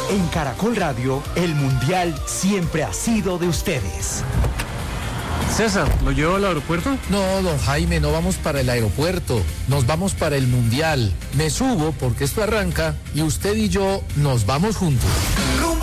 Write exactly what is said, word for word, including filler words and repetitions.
En Caracol Radio, el Mundial siempre ha sido de ustedes. César, ¿lo llevo al aeropuerto? No, don Jaime, no vamos para el aeropuerto, nos vamos para el Mundial. Me subo porque esto arranca y usted y yo nos vamos juntos.